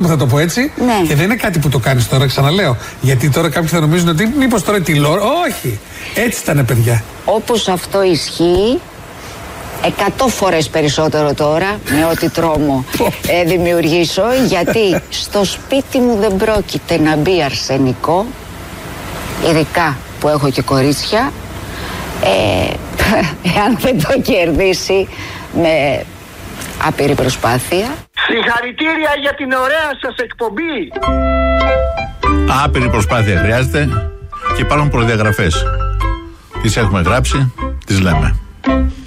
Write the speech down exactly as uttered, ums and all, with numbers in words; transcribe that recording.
θα το πω έτσι. Ναι. Και δεν είναι κάτι που το κάνεις τώρα, ξαναλέω. Γιατί τώρα κάποιοι θα νομίζουν ότι μήπως τώρα τη λόρ. Όχι! Έτσι ήταν, παιδιά. Όπως αυτό ισχύει, εκατό φορές περισσότερο τώρα, με ό,τι τρόμο ε, δημιουργήσω, γιατί στο σπίτι μου δεν πρόκειται να μπει αρσενικό, ειδικά που έχω και κορίτσια, ε, εάν δεν το κερδίσει με άπειρη προσπάθεια. Συγχαρητήρια για την ωραία σας εκπομπή. Άπειρη προσπάθεια χρειάζεται και υπάρχουν προδιαγραφές. Τις έχουμε γράψει, τις λέμε.